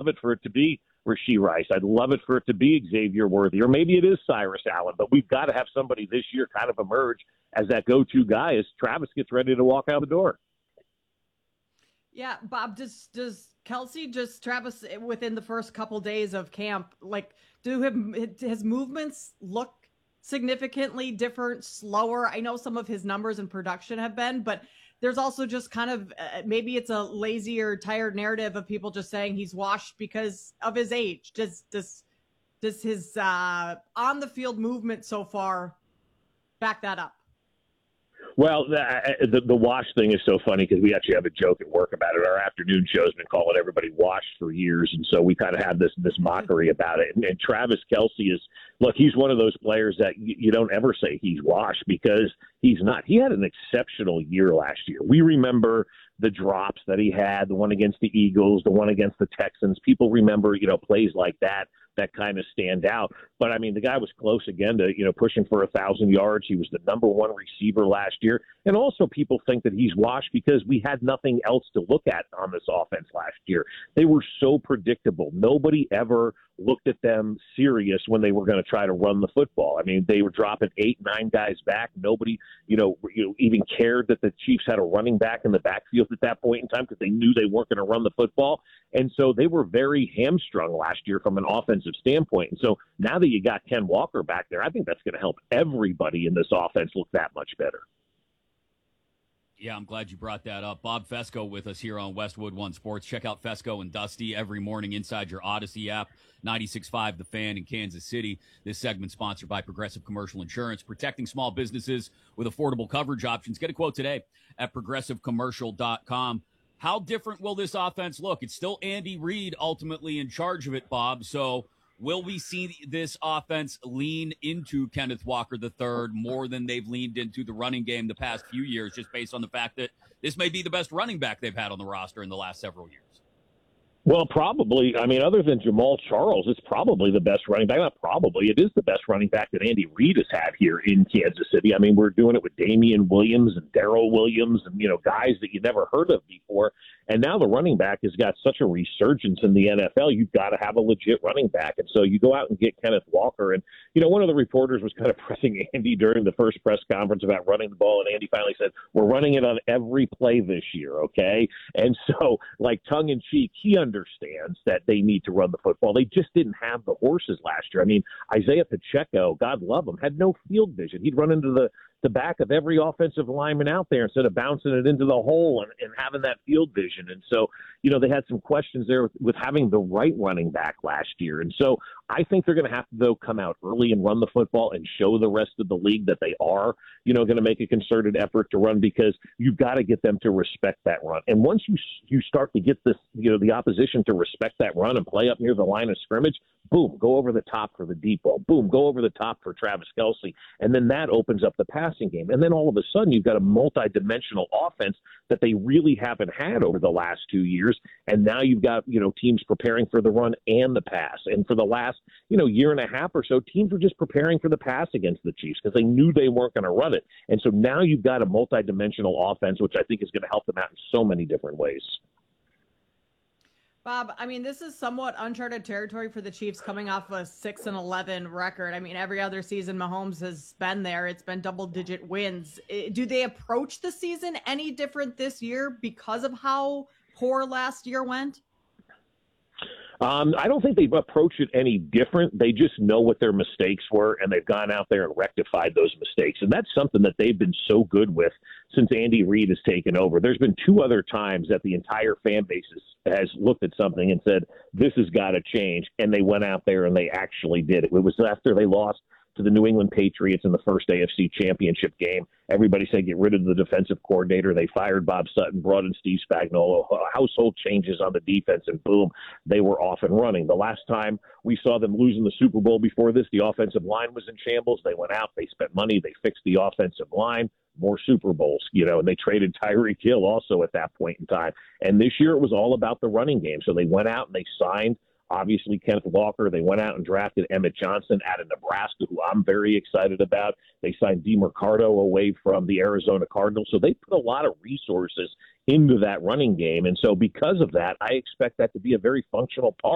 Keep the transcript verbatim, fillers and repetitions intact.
love it for it to be Rashee Rice. I'd love it for it to be Xavier Worthy, or maybe it is Cyrus Allen. But we've got to have somebody this year kind of emerge as that go-to guy as Travis gets ready to walk out the door. Yeah, Bob, does does Kelce just Travis within the first couple days of camp, like, do him, his movements look significantly different, slower? I know some of his numbers and production have been, but there's also just kind of uh, maybe it's a lazy or tired narrative of people just saying he's washed because of his age. Does does does his uh, on the field movement so far back that up? Well, the, the the wash thing is so funny because we actually have a joke at work about it. Our afternoon show's been calling everybody washed for years, and so we kind of have this this mockery about it. And, and Travis Kelce is, look, he's one of those players that you, you don't ever say he's washed because he's not. He had an exceptional year last year. We remember the drops that he had, the one against the Eagles, the one against the Texans. People remember, you know, plays like that that kind of stand out. But, I mean, the guy was close again to, you know, pushing for a thousand yards. He was the number one receiver last year. And also people think that he's washed because we had nothing else to look at on this offense last year. They were so predictable. Nobody ever looked at them serious when they were going to try to run the football. I mean, they were dropping eight, nine guys back. Nobody, you know, you know even cared that the Chiefs had a running back in the backfield at that point in time because they knew they weren't going to run the football. And so they were very hamstrung last year from an offensive standpoint. And so now that you got Ken Walker back there, I think that's going to help everybody in this offense look that much better. Yeah, I'm glad you brought that up. Bob Fesco with us here on Westwood One Sports. Check out Fesco and Dusty every morning inside your Odyssey app, ninety-six point five The Fan in Kansas City. This segment sponsored by Progressive Commercial Insurance, protecting small businesses with affordable coverage options. Get a quote today at progressive commercial dot com. How different will this offense look? It's still Andy Reid ultimately in charge of it, Bob. So will we see this offense lean into Kenneth Walker the third more than they've leaned into the running game the past few years, just based on the fact that this may be the best running back they've had on the roster in the last several years? Well, probably. I mean, other than Jamal Charles, it's probably the best running back. Not probably. It is the best running back that Andy Reid has had here in Kansas City. I mean, we're doing it with Damian Williams and Darrell Williams and, you know, guys that you never heard of before. And now the running back has got such a resurgence in the N F L. You've got to have a legit running back. And so you go out and get Kenneth Walker. And, you know, one of the reporters was kind of pressing Andy during the first press conference about running the ball. And Andy finally said, we're running it on every play this year, okay? And so, like, tongue-in-cheek, he understands that they need to run the football. They just didn't have the horses last year. I mean, Isaiah Pacheco, God love him, had no field vision. He'd run into the the back of every offensive lineman out there instead of bouncing it into the hole and, and having that field vision. And so, you know, they had some questions there with, with having the right running back last year. And so I think they're going to have to, though, come out early and run the football and show the rest of the league that they are, you know, going to make a concerted effort to run, because you've got to get them to respect that run. And once you you start to get this, you know, the opposition to respect that run and play up near the line of scrimmage, boom, go over the top for the deep ball. Boom, go over the top for Travis Kelce. And then that opens up the passing game. And then all of a sudden you've got a multi-dimensional offense that they really haven't had over the last two years. And now you've got, you know, teams preparing for the run and the pass. And for the last, you know, year and a half or so, teams were just preparing for the pass against the Chiefs because they knew they weren't going to run it. And so now you've got a multi-dimensional offense, which I think is going to help them out in so many different ways. Bob, I mean, this is somewhat uncharted territory for the Chiefs coming off a six and eleven record. I mean, every other season Mahomes has been there. It's been double-digit wins. Do they approach the season any different this year because of how poor last year went? Um, I don't think they've approached it any different. They just know what their mistakes were, and they've gone out there and rectified those mistakes. And that's something that they've been so good with since Andy Reid has taken over. There's been two other times that the entire fan base has looked at something and said, this has got to change, and they went out there and they actually did it. It was after they lost to the New England Patriots in the first A F C Championship game. Everybody said get rid of the defensive coordinator. They fired Bob Sutton, brought in Steve Spagnuolo, household changes on the defense, and boom, they were off and running. The last time we saw them losing the Super Bowl before this, the offensive line was in shambles. They went out, they spent money, they fixed the offensive line, more Super Bowls, you know, and they traded Tyreek Hill also at that point in time. And this year it was all about the running game. So they went out and they signed obviously Kenneth Walker. They went out and drafted Emmett Johnson out of Nebraska, who I'm very excited about. They signed DeMarcado away from the Arizona Cardinals. So they put a lot of resources into that running game. And so because of that, I expect that to be a very functional part